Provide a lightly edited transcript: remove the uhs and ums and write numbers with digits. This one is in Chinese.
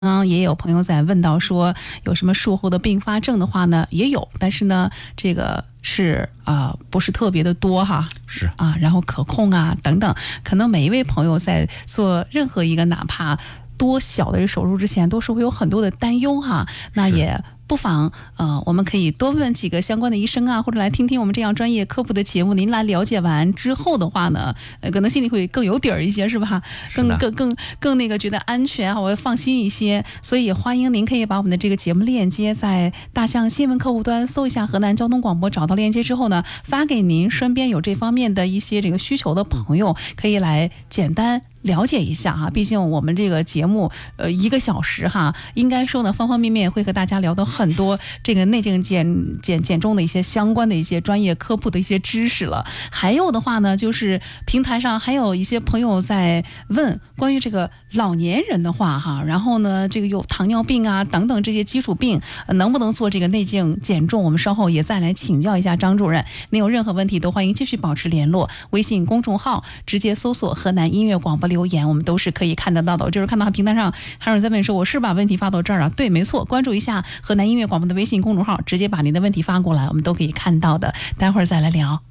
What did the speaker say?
也有朋友在问到说，有什么术后的并发症的话呢，也有，但是呢，这个是不是特别的多哈？ 是然后可控等等，可能每一位朋友在做任何一个哪怕多小的手术之前，都是会有很多的担忧哈。那也不妨我们可以多问几个相关的医生或者来听听我们这样专业科普的节目。您来了解完之后的话呢，可能心里会更有底儿一些，是吧？更那个觉得安全我会放心一些。所以也欢迎您可以把我们的这个节目链接在大象新闻客户端搜一下河南交通广播，找到链接之后呢，发给您身边有这方面的一些这个需求的朋友，可以来简单了解一下毕竟我们这个节目1个小时应该说呢方方面面会和大家聊到很多这个内镜减重的一些相关的一些专业科普的一些知识了。还有的话呢，就是平台上还有一些朋友在问关于这个老年人的话然后呢这个有糖尿病等等这些基础病能不能做这个内镜减重，我们稍后也再来请教一下张主任。您有任何问题都欢迎继续保持联络，微信公众号直接搜索河南音乐广播留言，我们都是可以看得到的。就是看到平台上还有人在问说，我是把问题发到这儿对，没错，关注一下河南音乐广播的微信公众号，直接把您的问题发过来，我们都可以看到的。待会儿再来聊。